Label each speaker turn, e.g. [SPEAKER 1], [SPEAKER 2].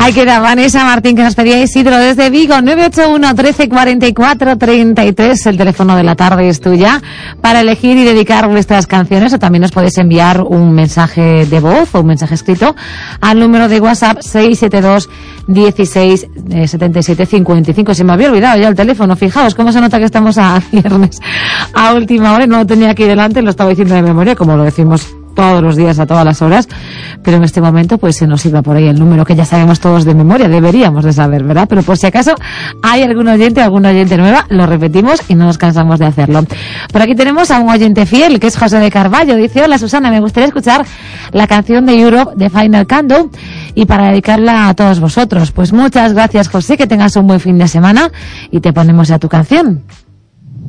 [SPEAKER 1] Ahí queda Vanessa Martín, que nos pedía Isidro desde Vigo, 981 13 44 33. El teléfono de la tarde es tuya para elegir y dedicar vuestras canciones, o también nos podéis enviar un mensaje de voz o un mensaje escrito al número de WhatsApp 672 16 77 55. Se me había olvidado ya el teléfono. Fijaos cómo se nota que estamos a viernes a última hora. No lo tenía aquí delante, lo estaba diciendo de memoria, como lo decimos todos los días a todas las horas, pero en este momento pues se nos iba por ahí el número que ya sabemos todos de memoria, deberíamos de saber, ¿verdad? Pero por si acaso hay alguna oyente nueva, lo repetimos y no nos cansamos de hacerlo. Por aquí tenemos a un oyente fiel, que es José de Carballo. Dice: hola Susana, me gustaría escuchar la canción de Europe de Final Countdown y para dedicarla a todos vosotros. Pues muchas gracias, José, que tengas un buen fin de semana y te ponemos ya tu canción.